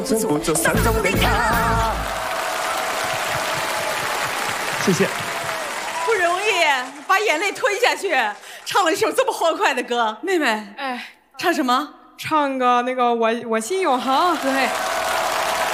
真不做三种的他。 谢谢。 不容易，把眼泪吞下去，唱了一首这么欢快的歌。妹妹， 哎， 唱什么？ 唱个那个我心永恒。 对。